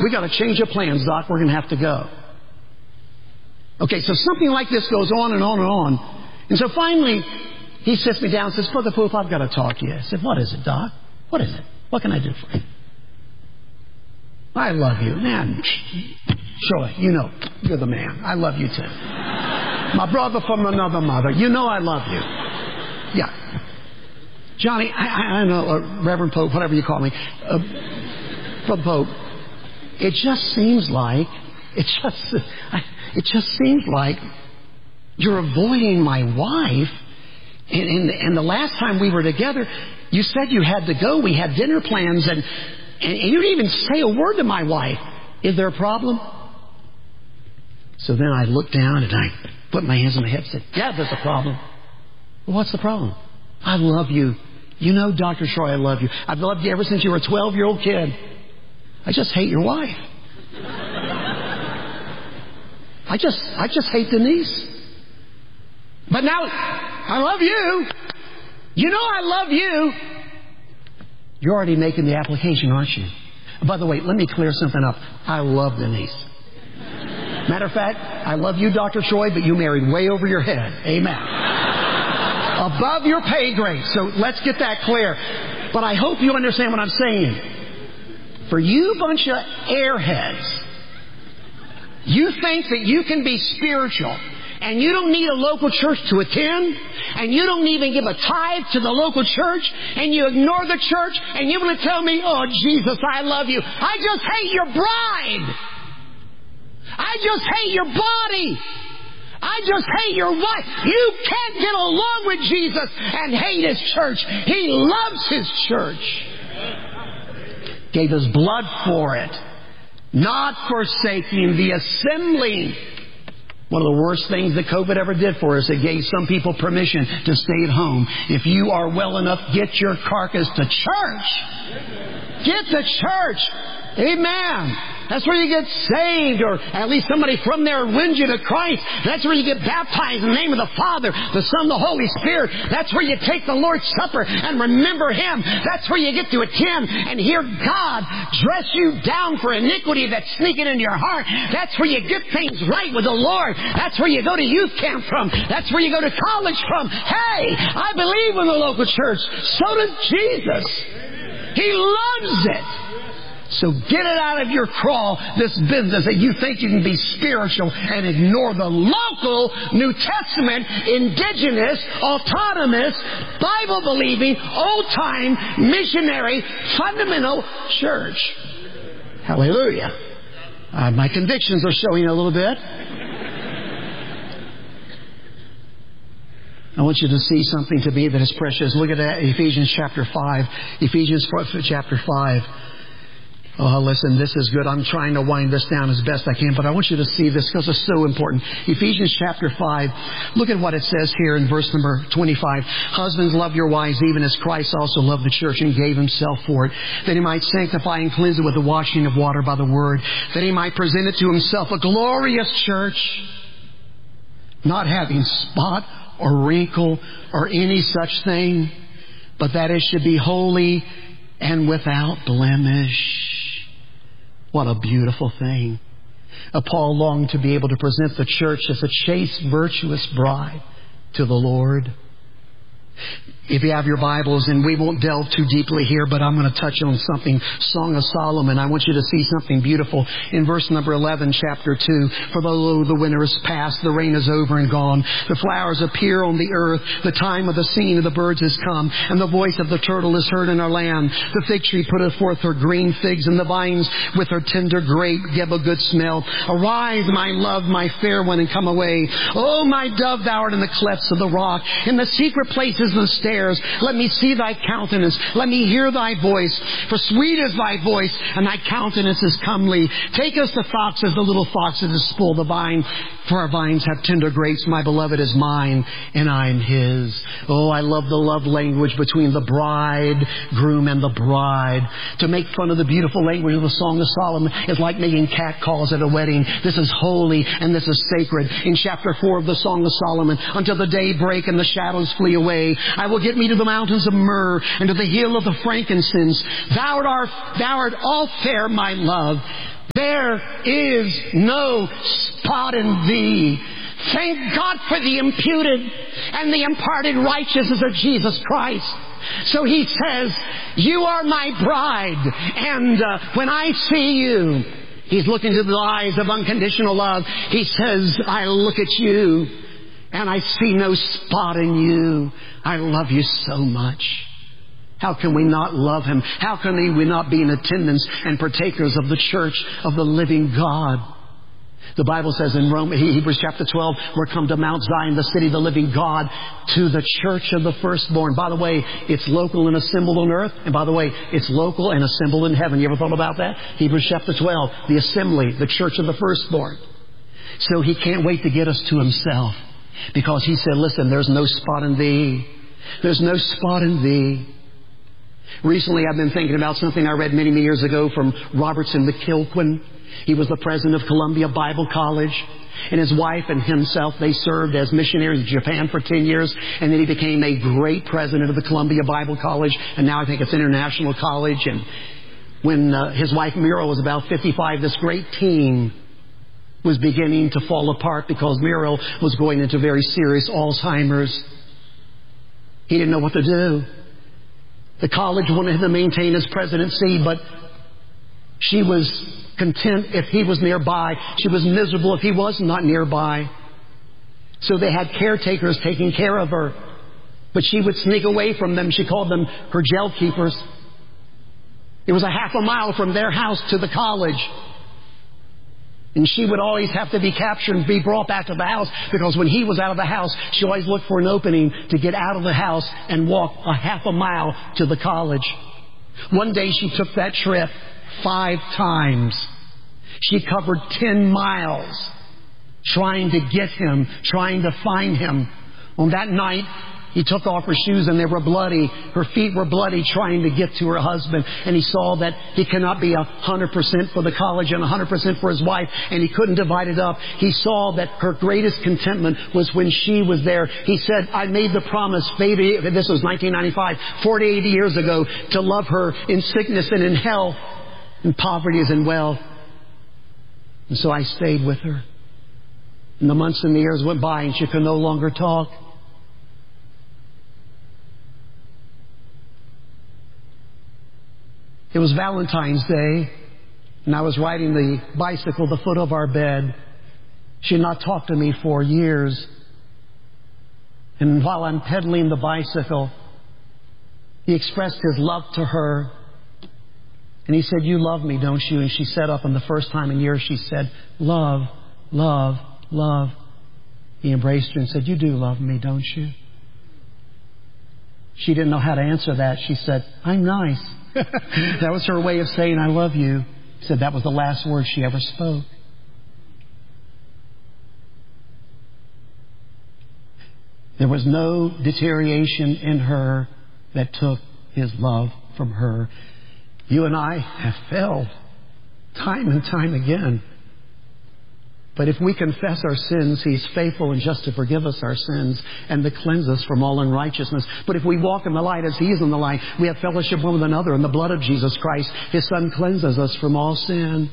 we got to change of plans, Doc. We're going to have to go. Okay, so something like this goes on and on and on. And so finally, he sits me down and says, Brother Pope, I've got to talk to you. I said, what is it, Doc? What is it? What can I do for you? I love you. Man, Troy, you know, you're the man. I love you too. My brother from another mother. You know I love you. Yeah. Johnny, I know, Reverend Pope, whatever you call me. Brother Pope, it just seems like, you're avoiding my wife. And the last time we were together, you said you had to go. We had dinner plans, and you didn't even say a word to my wife. Is there a problem? So then I looked down and I put my hands on my head and said, yeah, there's a problem. Well, what's the problem? I love you. You know, Dr. Troy, I love you. I've loved you ever since you were a 12-year-old kid. I just hate your wife. I just hate Denise. But now, I love you. You know I love you. You're already making the application, aren't you? By the way, let me clear something up. I love Denise. Matter of fact, I love you, Dr. Troy, but you married way over your head. Amen. Above your pay grade. So let's get that clear. But I hope you understand what I'm saying. For you bunch of airheads, you think that you can be spiritual and you don't need a local church to attend, and you don't even give a tithe to the local church, and you ignore the church, and you want to tell me, oh, Jesus, I love you. I just hate your bride. I just hate your body. I just hate your wife. You can't get along with Jesus and hate His church. He loves His church. Gave His blood for it. Not forsaking the assembling. One of the worst things that COVID ever did for us, it gave some people permission to stay at home. If you are well enough, get your carcass to church. Get to church. Amen. That's where you get saved, or at least somebody from there wins you to Christ. That's where you get baptized in the name of the Father, the Son, the Holy Spirit. That's where you take the Lord's Supper and remember Him. That's where you get to attend and hear God dress you down for iniquity that's sneaking into your heart. That's where you get things right with the Lord. That's where you go to youth camp from. That's where you go to college from. Hey, I believe in the local church. So does Jesus. He loves it. So get it out of your crawl, this business that you think you can be spiritual and ignore the local, New Testament, indigenous, autonomous, Bible-believing, old-time, missionary, fundamental church. Hallelujah. My convictions are showing a little bit. I want you to see something to me that is precious. Look at that, Ephesians chapter 5. Ephesians chapter 5. Oh, listen, this is good. I'm trying to wind this down as best I can, but I want you to see this because it's so important. Ephesians chapter 5. Look at what it says here in verse number 25. Husbands, love your wives even as Christ also loved the church and gave Himself for it, that He might sanctify and cleanse it with the washing of water by the Word, that He might present it to Himself a glorious church, not having spot or wrinkle or any such thing, but that it should be holy and without blemish. What a beautiful thing. Paul longed to be able to present the church as a chaste, virtuous bride to the Lord. If you have your Bibles, and we won't delve too deeply here, but I'm going to touch on something, Song of Solomon. I want you to see something beautiful in verse number 11, chapter 2. For lo, the winter is past, the rain is over and gone. The flowers appear on the earth. The time of the singing of the birds is come, and the voice of the turtle is heard in our land. The fig tree putteth forth her green figs, and the vines with her tender grape give a good smell. Arise, my love, my fair one, and come away. O my dove, thou art in the clefts of the rock, in the secret places of the stairs. Let me see thy countenance. Let me hear thy voice. For sweet is thy voice, and thy countenance is comely. Take us the foxes, the little foxes, to spoil the vine. For our vines have tender grapes. My beloved is mine, and I am His. Oh, I love the love language between the bridegroom and the bride. To make fun of the beautiful language of the Song of Solomon is like making catcalls at a wedding. This is holy and this is sacred. In chapter 4 of the Song of Solomon, until the day break and the shadows flee away, I will get me to the mountains of myrrh and to the hill of the frankincense. Thou art all fair, my love. There is no spot in thee. Thank God for the imputed and the imparted righteousness of Jesus Christ. So He says, you are my bride. And when I see you, He's looking into the eyes of unconditional love. He says, I look at you and I see no spot in you. I love you so much. How can we not love Him? How can we not be in attendance and partakers of the church of the living God? The Bible says in Hebrews chapter 12, we're come to Mount Zion, the city of the living God, to the church of the firstborn. By the way, it's local and assembled on earth. And by the way, it's local and assembled in heaven. You ever thought about that? Hebrews chapter 12, the assembly, the church of the firstborn. So He can't wait to get us to Himself. Because He said, listen, there's no spot in thee. There's no spot in thee. Recently, I've been thinking about something I read many years ago from Robertson McQuilquin. He was the president of Columbia Bible College. And his wife and himself, they served as missionaries in Japan for 10 years. And then he became a great president of the Columbia Bible College. And now I think it's International College. And when his wife Muriel was about 55, this great team was beginning to fall apart because Muriel was going into very serious Alzheimer's. He didn't know what to do. The college wanted him to maintain his presidency, but she was content if he was nearby. She was miserable if he was not nearby. So they had caretakers taking care of her. But she would sneak away from them. She called them her jail keepers. It was a half a mile from their house to the college. And she would always have to be captured and be brought back to the house, because when he was out of the house, she always looked for an opening to get out of the house and walk a half a mile to the college. One day she took that trip 5 times. She covered 10 miles trying to get him, trying to find him. On that night, he took off her shoes and they were bloody. Her feet were bloody trying to get to her husband. And he saw that he cannot be 100% for the college and 100% for his wife. And he couldn't divide it up. He saw that her greatest contentment was when she was there. He said, I made the promise, baby, this was 1995, 48 years ago, to love her in sickness and in health, in poverty as in wealth. And so I stayed with her. And the months and the years went by and she could no longer talk. It was Valentine's Day, and I was riding the bicycle at the foot of our bed. She had not talked to me for years. And while I'm pedaling the bicycle, he expressed his love to her. And he said, you love me, don't you? And she sat up, and the first time in years she said, love, love, love. He embraced her and said, you do love me, don't you? She didn't know how to answer that. She said, I'm nice. That was her way of saying, I love you. He said that was the last word she ever spoke. There was no deterioration in her that took his love from her. You and I have failed time and time again. But if we confess our sins, He's faithful and just to forgive us our sins and to cleanse us from all unrighteousness. But if we walk in the light as He is in the light, we have fellowship one with another, and the blood of Jesus Christ, His Son, cleanses us from all sin.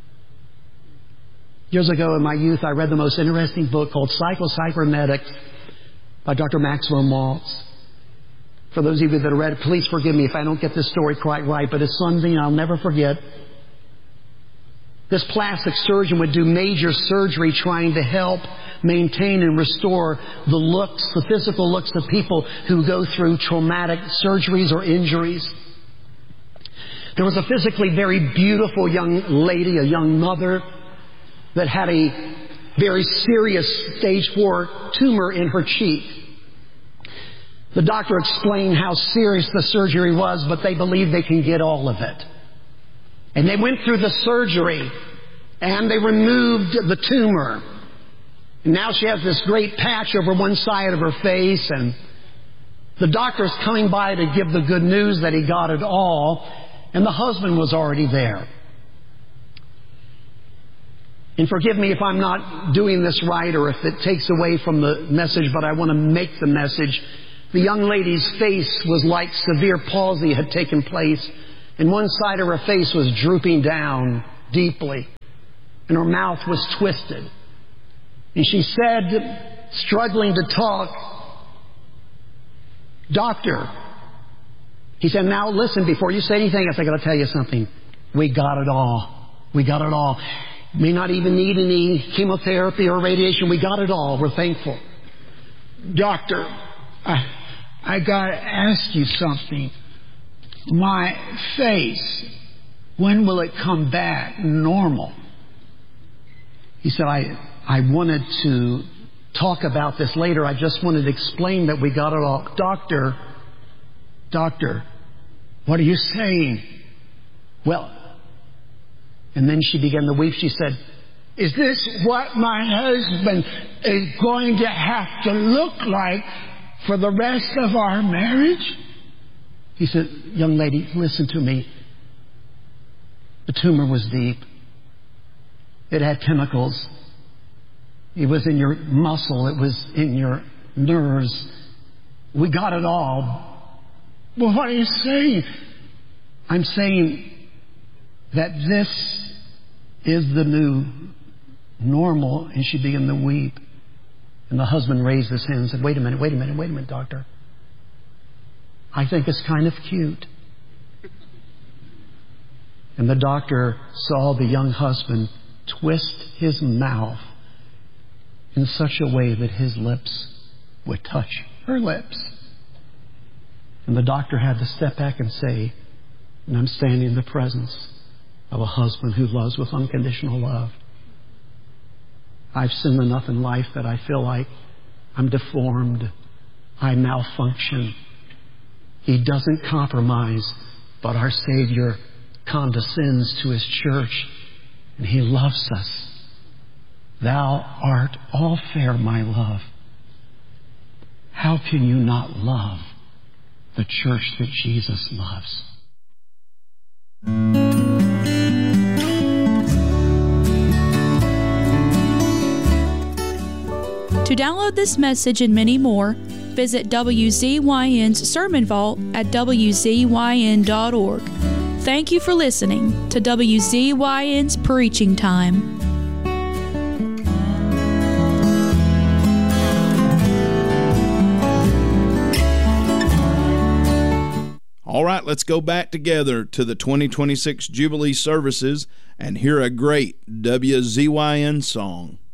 Years ago in my youth, I read the most interesting book called Psycho-Cybernetics by Dr. Maxwell Maltz. For those of you that have read it, please forgive me if I don't get this story quite right, but it's something I'll never forget. This plastic surgeon would do major surgery trying to help maintain and restore the looks, the physical looks of people who go through traumatic surgeries or injuries. There was a physically very beautiful young lady, a young mother, that had a very serious stage 4 tumor in her cheek. The doctor explained how serious the surgery was, but they believed they can get all of it. And they went through the surgery, and they removed the tumor. And now she has this great patch over one side of her face, and the doctor's coming by to give the good news that he got it all, and the husband was already there. And forgive me if I'm not doing this right or if it takes away from the message, but I want to make the message. The young lady's face was like severe palsy had taken place, and one side of her face was drooping down deeply, and her mouth was twisted. And she said, struggling to talk, "Doctor," he said, "now listen, before you say anything else, I got to tell you something. We got it all. We got it all. May not even need any chemotherapy or radiation. We got it all. We're thankful." "Doctor, I got to ask you something. My face, when will it come back normal?" He said, I wanted to talk about this later. I just wanted to explain that we got it all. Doctor, what are you saying?" "Well," and then she began to weep. She said, "Is this what my husband is going to have to look like for the rest of our marriage?" He said, "Young lady, listen to me. The tumor was deep. It had tentacles. It was in your muscle. It was in your nerves. We got it all." "Well, what are you saying?" "I'm saying that this is the new normal." And she began to weep. And the husband raised his hand and said, wait a minute, doctor. I think it's kind of cute." And the doctor saw the young husband twist his mouth in such a way that his lips would touch her lips. And the doctor had to step back and say, and I'm standing in the presence of a husband who loves with unconditional love. I've sinned enough in life that I feel like I'm deformed. I malfunction. He doesn't compromise, but our Savior condescends to His church, and He loves us. "Thou art all fair, my love. How can you not love the church that Jesus loves?" To download this message and many more, visit WZYN's Sermon Vault at WZYN.org. Thank you for listening to WZYN's Preaching Time. All right, let's go back together to the 2026 Jubilee services and hear a great WZYN song.